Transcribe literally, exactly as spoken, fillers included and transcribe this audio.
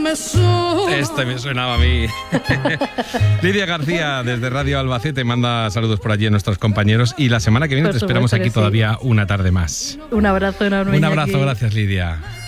Este me sonaba a mí. Lidia García, desde Radio Albacete, manda saludos por allí a nuestros compañeros. Y la semana que viene por te esperamos aquí sí. todavía una tarde más. Un abrazo enorme. Un abrazo, aquí. Gracias, Lidia.